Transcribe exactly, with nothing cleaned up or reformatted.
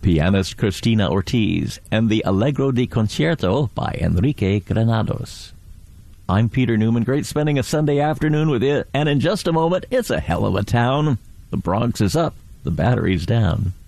pianist Cristina Ortiz, and the Allegro di Concerto by Enrique Granados. I'm Peter Newman. Great spending a Sunday afternoon with you. And in just a moment, it's a hell of a town. The Bronx is up. The battery's down.